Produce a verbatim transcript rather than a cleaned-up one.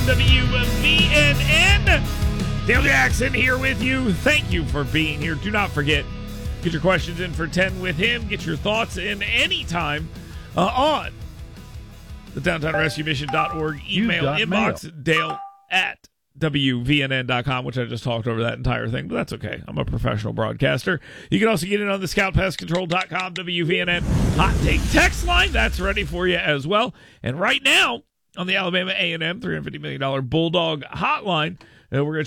W V N N. Dale Jackson here with you. Thank you for being here. Do not forget, get your questions in for ten with him. Get your thoughts in anytime uh, on the downtown rescue mission dot org email inbox, mail. Dale at W V N N dot com, which I just talked over that entire thing, but that's okay. I'm a professional broadcaster. You can also get in on the scout pest control dot com W V N N hot take text line. That's ready for you as well. And right now, on the Alabama A and M three hundred fifty million dollars Bulldog hotline, uh, we're going to